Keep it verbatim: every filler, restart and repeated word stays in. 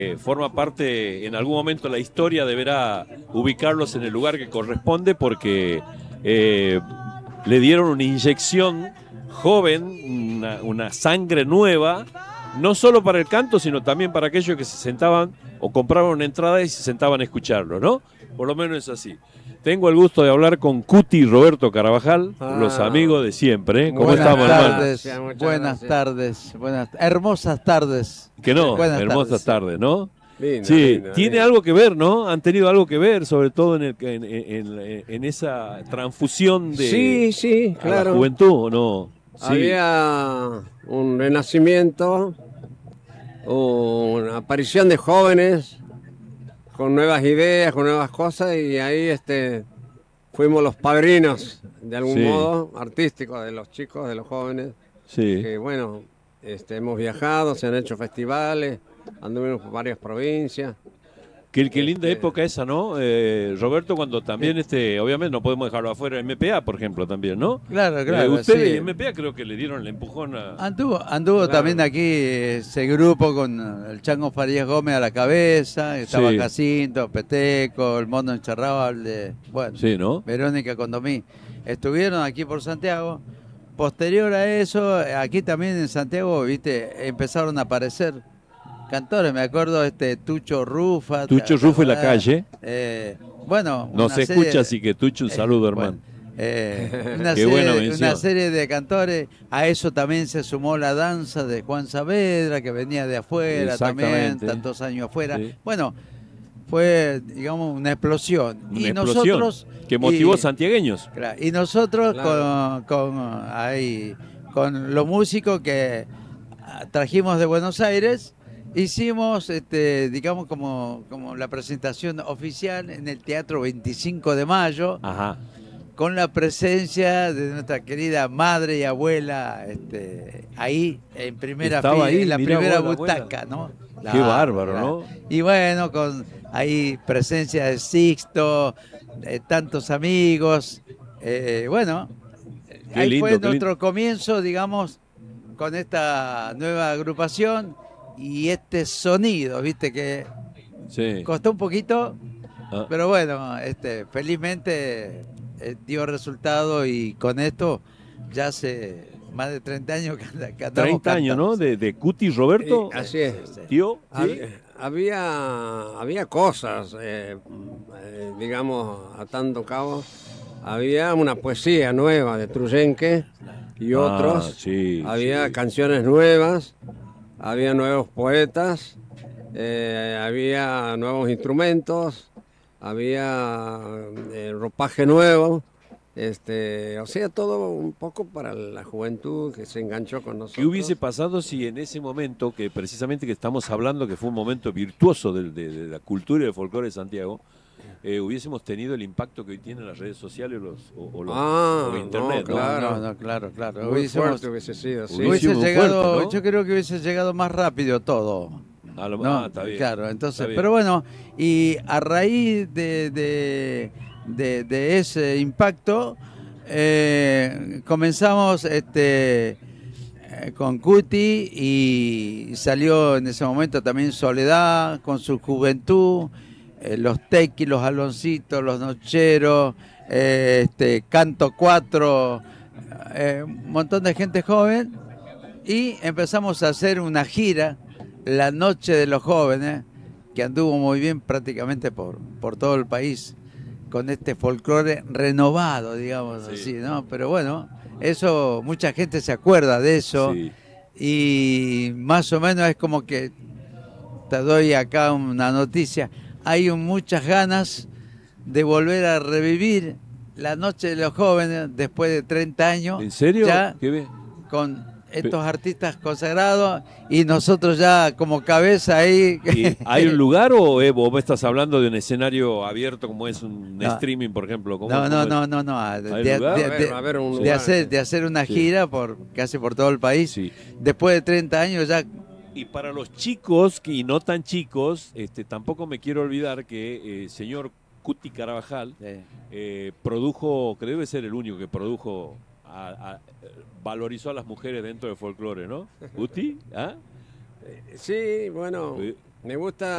Eh, forma parte en algún momento la historia, deberá ubicarlos en el lugar que corresponde porque eh, le dieron una inyección joven, una, una sangre nueva, no solo para el canto, sino también para aquellos que se sentaban o compraban una entrada y se sentaban a escucharlo, ¿no? Por lo menos es así. Tengo el gusto de hablar con Cuti Roberto Carabajal, Ah, los amigos de siempre. ¿eh? ¿Cómo Buenas estamos, tardes, hermano? Muchas buenas gracias. tardes, buenas, hermosas tardes. Que no, Buenas hermosas tardes, ¿no? Lindo, Sí, lindo, tiene lindo. algo que ver, ¿no? Han tenido algo que ver, sobre todo en, el, en, en- en esa transfusión de Sí, sí, a la claro. juventud, ¿o no? Sí, Había un renacimiento, una aparición de jóvenes con nuevas ideas, con nuevas cosas, y ahí este, fuimos los padrinos, de algún Sí. modo, artísticos de los chicos, de los jóvenes, sí. que bueno, este, hemos viajado, se han hecho festivales, anduvimos por varias provincias. Qué, qué linda Este, época esa, ¿no? Eh, Roberto, cuando también, este, obviamente no podemos dejarlo afuera, M P A, por ejemplo, también, ¿no? Claro, Eh, claro. ustedes, sí. M P A, creo que le dieron el empujón a... Anduvo, anduvo Claro. también aquí ese grupo con el Chango Farías Gómez a la cabeza, estaba Sí. Jacinto, Peteco, el Mono Encharrable, bueno, Sí, ¿no? Verónica Condomí. Estuvieron aquí por Santiago. Posterior a eso, aquí también en Santiago, viste, empezaron a aparecer cantores, me acuerdo este Tucho Rufa. Tucho ¿te Rufa y La acordás? Calle. Eh, bueno, No una se serie- escucha, así que Tucho, un eh, saludo, bueno, hermano. eh, una, Qué serie, buena mención. una serie de cantores. A eso también se sumó la danza de Juan Saavedra, que venía de afuera también, Exactamente. tantos años afuera. Sí. Bueno, fue, digamos, una explosión. Una y explosión nosotros que motivó y- santiagueños. Claro, y nosotros Claro. con, con, ahí, con los músicos que ah, trajimos de Buenos Aires, hicimos, este, digamos, como, como la presentación oficial en el Teatro veinticinco de Mayo, Ajá. con la presencia de nuestra querida madre y abuela, este, ahí en primera Estaba fila, ahí, en la mirá primera vos, la abuela. butaca, ¿no? Qué bárbaro, claro. ¿no? Y bueno, con ahí presencia de Sixto, eh, tantos amigos, eh, bueno, Qué ahí lindo, fue qué nuestro lindo. comienzo, digamos, con esta nueva agrupación y este sonido, viste que Sí. costó un poquito, Ah. pero bueno, este, felizmente eh, dio resultado y con esto ya hace más de treinta años que, anda- que andamos treinta años, ¿no? cantando. De, de Cuti Roberto. Y así es. Sí, sí. Tío. Hab- ¿sí? Había, había cosas, eh, eh, digamos, atando cabos. Había una poesía nueva de Truyenque y Ah, otros. sí, Había sí. canciones nuevas, había nuevos poetas, eh, había nuevos instrumentos, había eh, ropaje nuevo. Este, o sea, todo un poco para la juventud que se enganchó con nosotros. ¿Qué hubiese pasado si en ese momento, que precisamente que estamos hablando, que fue un momento virtuoso de, de- de la cultura y del folclore de Santiago, eh, hubiésemos tenido el impacto que hoy tienen las redes sociales o, los, o, o los- Ah, o internet, no, ¿no? claro. No, no, claro, claro. Muy Hubiésemos- fuerte hubiese sido, sí. Hubiese- hubiese Hubiésemos llegado, fuerte, ¿no? yo creo que hubiese llegado más rápido todo. A lo- ¿no? ah, está bien. Claro, entonces, Está bien. pero bueno, y a raíz de, de, de- de ese impacto, eh, comenzamos este, eh, con Cuti y salió en ese momento también Soledad con su juventud, eh, los Tequis, los Aloncitos, los Nocheros, eh, este, Canto cuatro, eh, un montón de gente joven y empezamos a hacer una gira, la Noche de los Jóvenes, que anduvo muy bien prácticamente por, por todo el país, con este folclore renovado, digamos Sí. así, ¿no? Pero bueno, eso, mucha gente se acuerda de eso, Sí. y más o menos es como que, te doy acá una noticia, hay un- muchas ganas de volver a revivir la Noche de los Jóvenes después de treinta años. ¿En serio? Ya ¿Qué ve? con estos artistas consagrados y nosotros ya como cabeza ahí. ¿Y ¿Hay un lugar o eh, vos me estás hablando de un escenario abierto como es un No. streaming, por ejemplo? ¿Cómo- No, cómo no, es? no, no, no. De, ¿Hay de- lugar? de- Va a haber- de- va a haber un de lugar. hacer, de hacer una Sí. gira por casi por todo el país. Sí. Después de treinta años ya. Y para los chicos que- y no tan chicos, este, tampoco me quiero olvidar que el señor Cuti Carabajal eh, eh, produjo, que debe ser el único que produjo, a- a- valorizó a las mujeres dentro del folclore, ¿no? ¿Cuti? ¿Ah? Sí, bueno, Eh, Me gusta